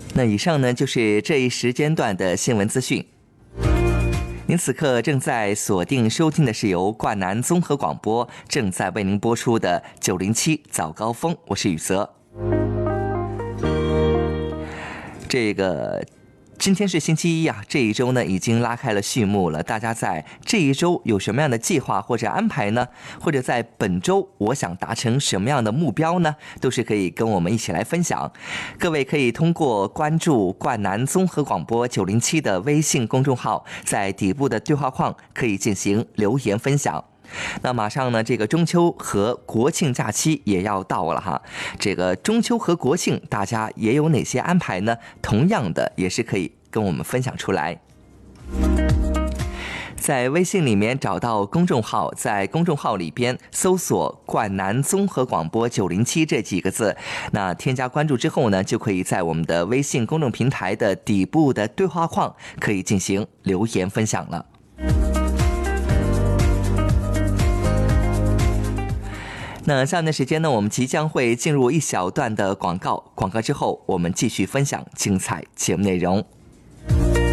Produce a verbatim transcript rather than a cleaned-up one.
那以上呢就是这一时间段的新闻资讯。您此刻正在锁定收听的是由冠南综合广播正在为您播出的九零七早高峰，我是宇泽。这个今天是星期一啊，这一周呢已经拉开了序幕了。大家在这一周有什么样的计划或者安排呢？或者在本周我想达成什么样的目标呢？都是可以跟我们一起来分享。各位可以通过关注冠南综合广播九零七的微信公众号，在底部的对话框可以进行留言分享。那马上呢，这个中秋和国庆假期也要到了哈。这个中秋和国庆，大家也有哪些安排呢？同样的，也是可以跟我们分享出来。在微信里面找到公众号，在公众号里边搜索冠南综合广播九零七这几个字，那添加关注之后呢，就可以在我们的微信公众平台的底部的对话框可以进行留言分享了。那下面的时间呢，我们即将会进入一小段的广告，广告之后我们继续分享精彩节目内容。